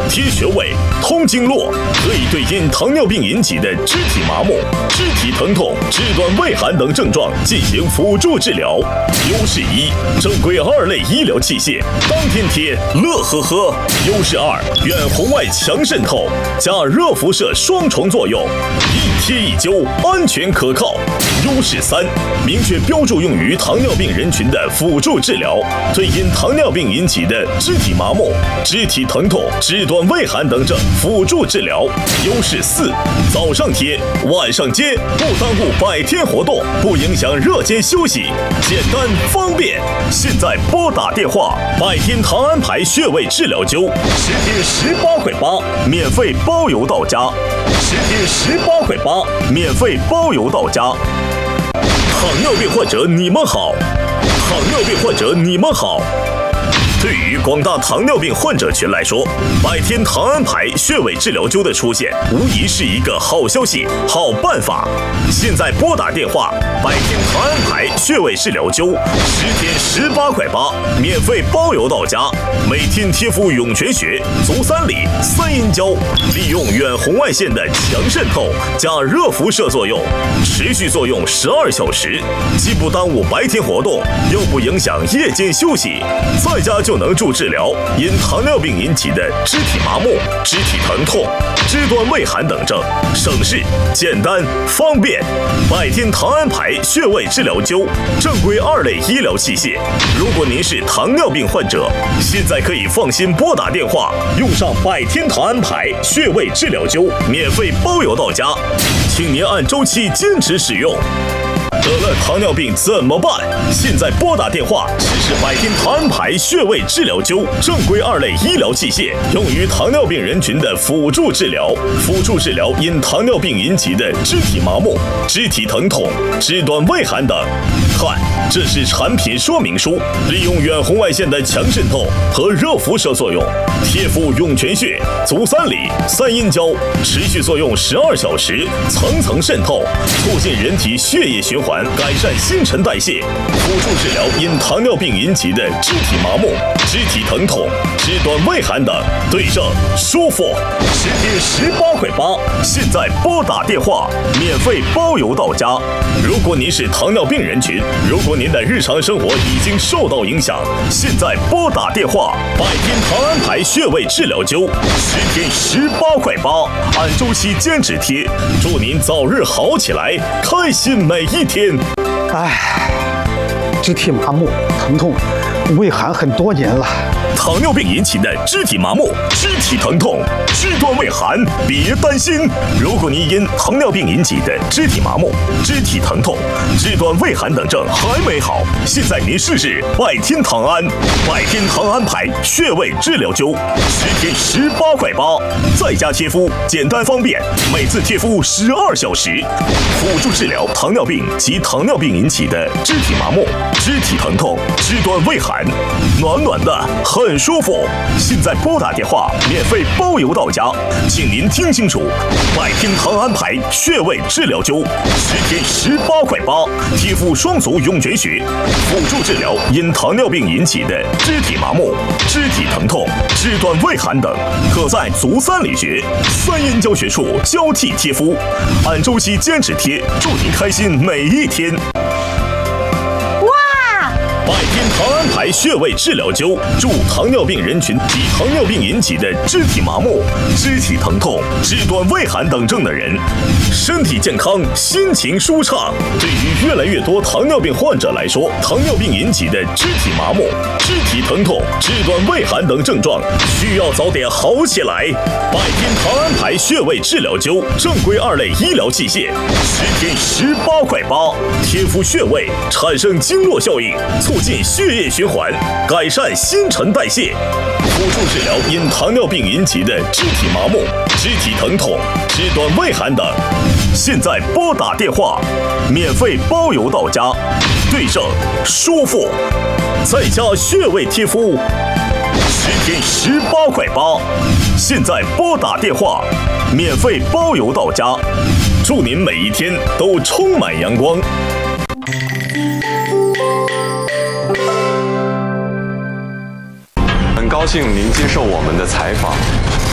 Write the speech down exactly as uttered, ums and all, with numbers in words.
贴穴位、通经络，可以对因糖尿病引起的肢体麻木、肢体疼痛、肢端畏寒等症状进行辅助治疗。优势一，正规二类医疗器械，当天贴，乐呵呵。优势二，远红外强渗透加热辐射双重作用，一贴一灸，安全可靠。优势三，明确标注用于糖尿病人群的辅助治疗，对因糖尿病引起的肢体麻木、肢体疼痛、肢端畏寒等症辅助治疗。优势四，早上贴，晚上接，不耽误白天活动，不影响热间休息，简单方便。现在拨打电话，百天糖安牌穴位治疗灸，十天十八块八，免费包邮到家。十天十八块八，免费包邮到家。糖尿病患者你们好，糖尿病患者你们好。对于广大糖尿病患者群来说，百天糖安牌穴位治疗灸的出现，无疑是一个好消息、好办法。现在拨打电话，百天糖安牌穴位治疗灸，十天十八块八，免费包邮到家。每天贴敷涌泉穴、足三里、三阴交，利用远红外线的强渗透加热辐射作用，持续作用十二小时，既不耽误白天活动，又不影响夜间休息，在家就能助治疗因糖尿病引起的肢体麻木、肢体疼痛、肢端畏寒等症，省事、简单、方便。百天糖安牌穴位治疗灸，正规二类医疗器械。如果您是糖尿病患者，现在可以放心拨打电话，用上百天糖安牌穴位治疗灸，免费包邮到家，请您按周期坚持使用。得了糖尿病怎么办？现在拨打电话，试试百天糖安牌穴位治疗灸，正规二类医疗器械，用于糖尿病人群的辅助治疗，辅助治疗因糖尿病引起的肢体麻木、肢体疼痛、肢端畏寒等。看，这是产品说明书，利用远红外线的强渗透和热辐射作用，贴敷涌泉穴、足三里、三阴交，持续作用十二小时，层层渗透，促进人体血液循环，改善新陈代谢，辅助治疗因糖尿病引起的肢体麻木、肢体疼痛、肢端畏寒等，对症舒服。十天十八块八，现在拨打电话，免费包邮到家。如果您是糖尿病人群，如果您的日常生活已经受到影响，现在拨打电话，百天糖安牌穴位治疗灸，十天十八块八，按周期坚持贴，祝您早日好起来，开心每一天。 唉，肢体麻木、疼痛、畏寒很多年了。 糖尿病引起的肢体麻木、肢体疼痛、肢端畏寒，别担心。如果您因糖尿病引起的肢体麻木、肢体疼痛、肢端畏寒等症还没好，现在您试试百天糖安，百天糖安牌穴位治疗灸，十天十八块八，在家贴敷，简单方便，每次贴敷十二小时，辅助治疗糖尿病及糖尿病引起的肢体麻木、肢体疼痛、肢端畏寒，暖暖的很。很舒服，现在拨打电话，免费包邮到家，请您听清楚，百天糖安牌穴位治疗灸，十天十八块八，贴敷双足涌泉穴，辅助治疗因糖尿病引起的肢体麻木、肢体疼痛、肢端畏寒等，可在足三里穴、三阴交穴处交替贴敷，按周期坚持贴，祝您开心每一天。百天糖安牌穴位治疗灸，助糖尿病人群及糖尿病引起的肢体麻木、肢体疼痛、肢端畏寒等症的人，身体健康，心情舒畅。对于越来越多糖尿病患者来说，糖尿病引起的肢体麻木、肢体疼痛、肢端畏寒等症状，需要早点好起来。百天糖安牌穴位治疗灸，正规二类医疗器械，十天十八块八，贴敷穴位，产生经络效应，促进血液循环，改善新陈代谢，辅助治疗因糖尿病引起的肢体麻木、肢体疼痛、肢端畏寒等。现在拨打电话，免费包邮到家，对症舒服，在家穴位贴敷，十天十八块八。现在拨打电话，免费包邮到家，祝您每一天都充满阳光。 很高兴您接受我们的采访。